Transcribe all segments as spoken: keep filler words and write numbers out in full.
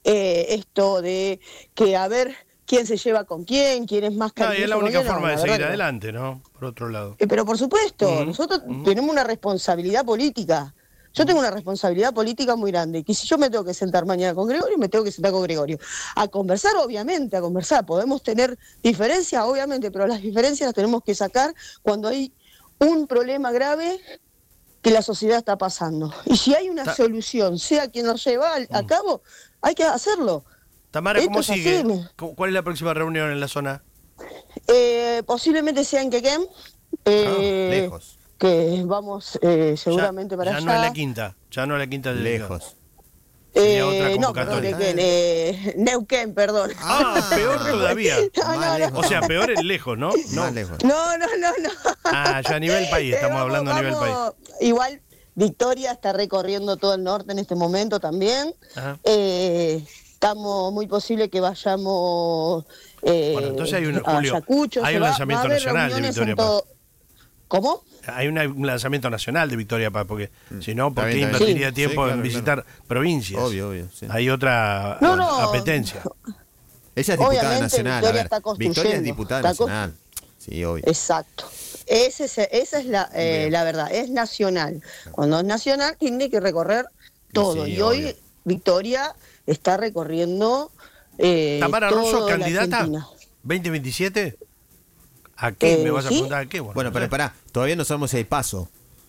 eh, esto de que a ver quién se lleva con quién, quién es más No, cariñoso y es la con única quién, no, forma de la seguir verdad que no. adelante, ¿no? Por otro lado. Eh, pero por supuesto, Ujú, nosotros ujú. tenemos una responsabilidad política. Yo tengo una responsabilidad política muy grande, que si yo me tengo que sentar mañana con Gregorio, me tengo que sentar con Gregorio. A conversar, obviamente, a conversar. Podemos tener diferencias, obviamente, pero las diferencias las tenemos que sacar cuando hay un problema grave que la sociedad está pasando. Y si hay una Ta- solución, sea quien lo lleva al- a cabo, hay que hacerlo. Tamara, Esto ¿cómo es sigue? así. me- ¿Cu- ¿Cuál es la próxima reunión en la zona? Eh, posiblemente sea en Quequén, Ah, eh, lejos. que vamos eh, Ya, seguramente para ya allá. no es la quinta, ya no es la quinta de Lejos. Sería otra Eh, no, perdón, convocatoria. Quequén, eh, Neuquén, perdón. Ah, peor todavía. No, Más no, no. lejos. O sea, peor es lejos, ¿no? No. Más lejos. No, no, no, no. Ah, ya a nivel país, Eh, estamos vamos, hablando a nivel país. vamos. Igual Victoria está recorriendo todo el norte en este momento también. Ajá. Eh, estamos muy posible que vayamos eh, Bueno, entonces hay un- a Julio, Ayacucho. hay se un va- lanzamiento va a haber nacional de reuniones Victoria en todo- ¿Cómo? Hay una- un lanzamiento nacional de Victoria Paz, porque si no, ¿por Está qué bien, está invertiría bien. tiempo Sí, claro, en visitar provincias? Obvio, obvio, sí. Hay otra No, no. apetencia. Ella es diputada Obviamente, nacional. a Victoria ver. está construyendo. Victoria es diputada Está con- nacional. Sí, obvio. Exacto. Ese es- esa es la, eh, Bien. la verdad, es nacional. Cuando es nacional tiene que recorrer todo. Sí, y hoy obvio. Victoria está recorriendo eh, Tamara toda Rosso, la candidata Argentina. veinte veintisiete. ¿A qué? Eh, ¿Me vas a ¿sí? preguntar a qué? Bueno, no pero sé. pará, todavía no sabemos si hay paso.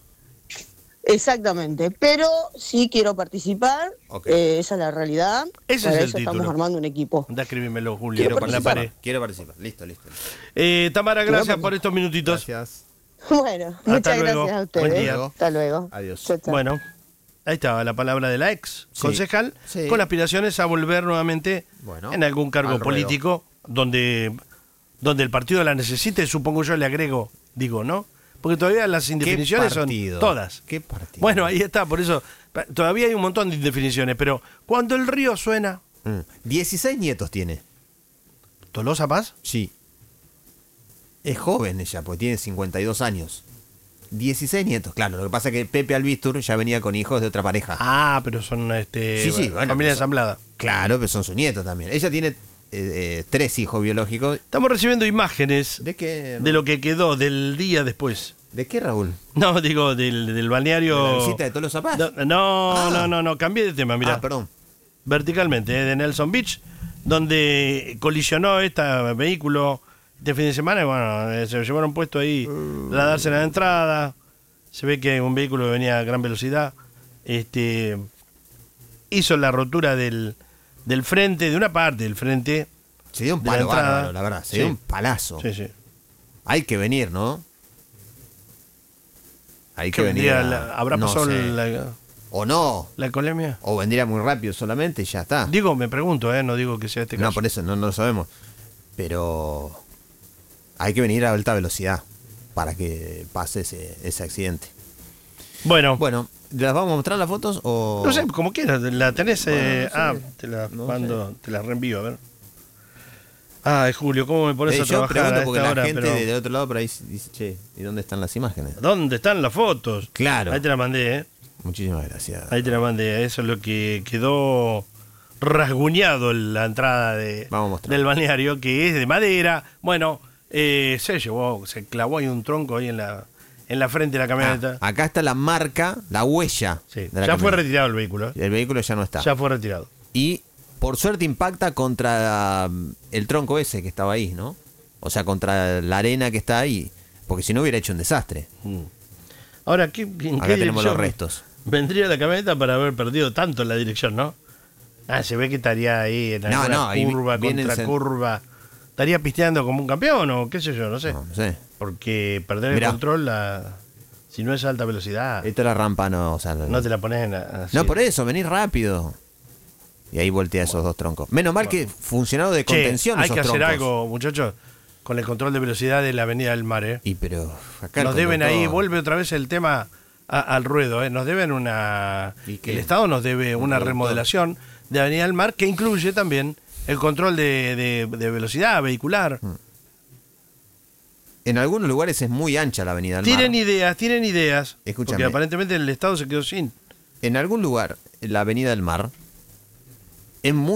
Exactamente, pero sí quiero participar, Ok. eh, esa es la realidad. Ese Para es el eso título. estamos armando un equipo. Anda, escribímelo, Julio, Quiero en la participar. pared. Quiero participar. Listo, listo. listo. Eh, Tamara, gracias Quiero por estos minutitos. Gracias. Bueno, muchas luego. gracias a ustedes. Buen día. Hasta luego. Adiós. Chao, chao. Bueno, ahí estaba la palabra de la ex Sí. concejal, Sí. con aspiraciones a volver nuevamente Bueno, en algún cargo al ruedo. político donde, donde el partido la necesite, supongo yo le agrego, digo, ¿no? Porque todavía las indefiniciones son partido? todas. ¿Qué partido? Bueno, ahí está, por eso, pa- todavía hay un montón de indefiniciones, pero cuando el río suena, Mm. dieciséis nietos tiene. ¿Tolosa Paz? Sí. Es joven ella, porque tiene cincuenta y dos años. dieciséis nietos, claro. Lo que pasa es que Pepe Albistur ya venía con hijos de otra pareja. Ah, pero son este, Sí, sí, bueno, familia pues- ensamblada. Claro, pero son sus nietos también. Ella tiene eh, eh, tres hijos biológicos. Estamos recibiendo imágenes ¿De qué? de lo que quedó del día después. ¿De qué, Raúl? No, digo, del, del balneario. ¿De la visita de Tolosa Paz? No, no, Ah. no, no, no, cambié de tema, mirá. Ah, perdón. Verticalmente, eh, de Nelson Beach, donde colisionó este vehículo este fin de semana. Y bueno, eh, se lo llevaron puesto ahí a darse la entrada. Se ve que un vehículo que venía a gran velocidad. Este hizo la rotura del, del frente, de una parte del frente. Se dio un De la palo entrada. bárbaro, la verdad. Se Sí. dio un palazo. Sí, sí. Hay que venir, ¿no? Hay que ¿Qué venir. vendría? a- La- ¿Habrá no pasado sé. la, O no. la alcoholemia? O vendría muy rápido solamente y ya está. Digo, me pregunto, eh, no digo que sea este caso. No, por eso no, no lo sabemos. Pero hay que venir a alta velocidad para que pase ese, ese accidente. Bueno, Bueno, ¿las vamos a mostrar las fotos o...? no sé, como quieras, la tenés. eh, Bueno, no sé. ah, te la No mando, te la reenvío, a ver. Ay, Julio, ¿cómo me pones Eh, a yo trabajar pregunto a porque esta la hora? gente Pero, del otro lado por ahí dice, che, ¿y dónde están las imágenes? ¿dónde están las fotos? Claro. Ahí te la mandé, ¿eh? Muchísimas gracias. Ahí te la mandé. Eso es lo que quedó rasguñado en la entrada de, Vamos a mostrar. del balneario, que es de madera. Bueno, eh, se llevó, se clavó ahí un tronco ahí en la, en la frente de la camioneta. Ah, acá está la marca, la huella. Sí, de la ya fue camioneta. retirado el vehículo. ¿eh? El vehículo ya no está. Ya fue retirado. Y por suerte impacta contra um, el tronco ese que estaba ahí, ¿no? O sea, contra la arena que está ahí. Porque si no hubiera hecho un desastre. Mm. Ahora, ¿qué, en qué Acá tenemos dirección los restos. vendría la camioneta para haber perdido tanto en la dirección, no? Ah, se ve que estaría ahí en No, alguna no, ahí vi- curva, vienen contra sen- curva. Estaría pisteando como un campeón o qué sé yo, no sé. No, no sé. Porque perder Mirá. el control, la, si no es alta velocidad, Esta es la rampa, no. O sea, no te la pones en la- así. No, por eso, venís rápido. Y ahí voltea esos dos troncos. Menos mal que funcionado de Che, contención hay esos que hacer troncos. algo, muchachos, con el control de velocidad de la Avenida del Mar, ¿eh? Y pero acá el Nos deben conductor- ahí, vuelve otra vez el tema a- al ruedo, ¿eh? Nos deben una... ¿Y qué? El Estado nos debe Un una conductor. remodelación de Avenida del Mar que incluye también el control de, de- de velocidad vehicular. Mm. En algunos lugares es muy ancha la avenida del Tienen Mar. ideas, tienen ideas. Escúchame. Porque aparentemente el Estado se quedó sin. En algún lugar, la avenida del Mar es muy